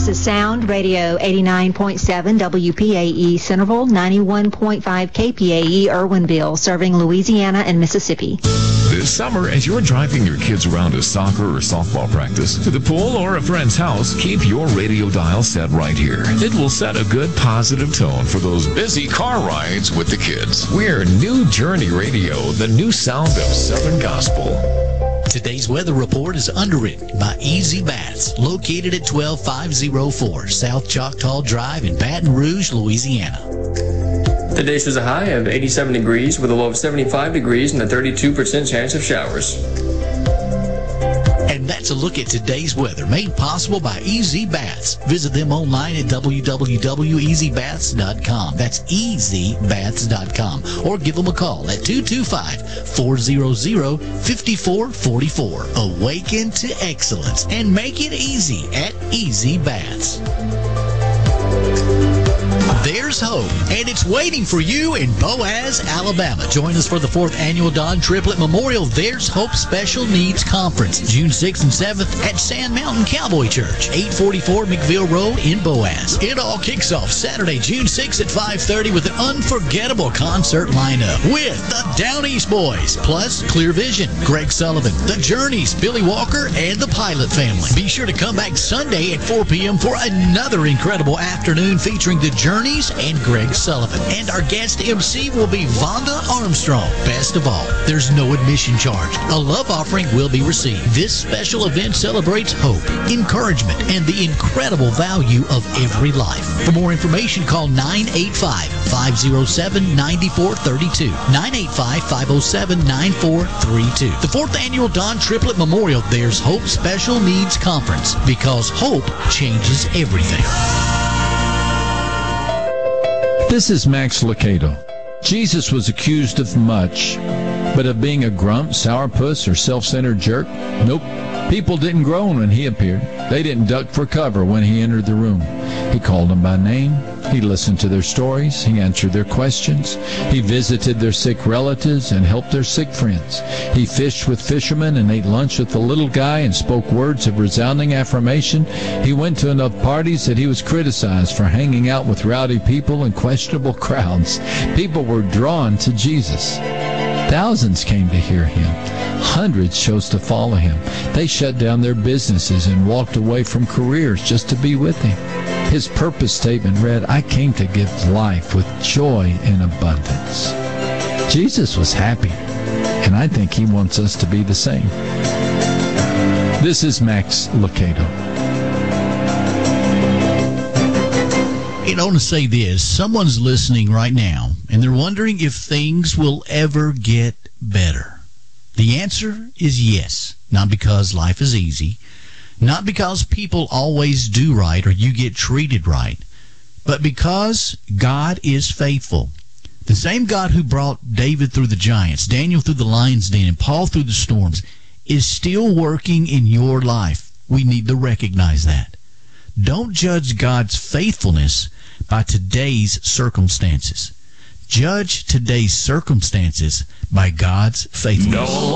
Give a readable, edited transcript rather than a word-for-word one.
This is Sound Radio 89.7 WPAE Centerville, 91.5 KPAE Irwinville, serving Louisiana and Mississippi. This summer, as you're driving your kids around to soccer or softball practice, to the pool or a friend's house, keep your radio dial set right here. It will set a good positive tone for those busy car rides with the kids. We're New Journey Radio, the new sound of Southern Gospel. Today's weather report is underwritten by Easy Baths, located at 12504 South Choctaw Drive in Baton Rouge, Louisiana. Today shows a high of 87 degrees with a low of 75 degrees and a 32% chance of showers. And that's a look at today's weather, made possible by Easy Baths. Visit them online at www.easybaths.com. That's easybaths.com. Or give them a call at 225-400-5444. Awaken to excellence and make it easy at Easy Baths. There's hope, and it's waiting for you in Boaz, Alabama. Join us for the 4th Annual Don Triplett Memorial There's Hope Special Needs Conference, June 6th and 7th at Sand Mountain Cowboy Church, 844 McVille Road in Boaz. It all kicks off Saturday, June 6th at 5:30 with an unforgettable concert lineup with the Down East Boys, plus Clear Vision, Greg Sullivan, The Journeys, Billy Walker, and the Pilot Family. Be sure to come back Sunday at 4 p.m. for another incredible afternoon featuring The Journeys and Greg Sullivan. And our guest MC will be Vonda Armstrong. Best of all, there's no admission charge. A love offering will be received. This special event celebrates hope, encouragement, and the incredible value of every life. For more information, call 985-507-9432. 985-507-9432. The 4th Annual Don Triplett Memorial There's Hope Special Needs Conference, because hope changes everything. This is Max Lucado. Jesus was accused of much, but of being a grump, sourpuss, or self-centered jerk? Nope. People didn't groan when he appeared. They didn't duck for cover when he entered the room. He called them by name. He listened to their stories. He answered their questions. He visited their sick relatives and helped their sick friends. He fished with fishermen and ate lunch with the little guy and spoke words of resounding affirmation. He went to enough parties that he was criticized for hanging out with rowdy people and questionable crowds. People were drawn to Jesus. Thousands came to hear him. Hundreds chose to follow him. They shut down their businesses and walked away from careers just to be with him. His purpose statement read, "I came to give life with joy in abundance." Jesus was happy, and I think he wants us to be the same. This is Max Lucado. I want to say this. Someone's listening right now, and they're wondering if things will ever get better. The answer is yes. Not because life is easy, not because people always do right or you get treated right, but because God is faithful. The same God who brought David through the giants, Daniel through the lion's den, and Paul through the storms is still working in your life. We need to recognize that. Don't judge God's faithfulness by today's circumstances. Judge today's circumstances by God's faithfulness. No.